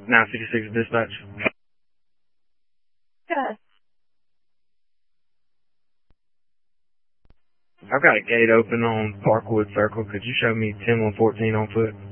956 dispatch. Yes. I've got a gate open on Parkwood Circle. Could you show me 10114 on foot?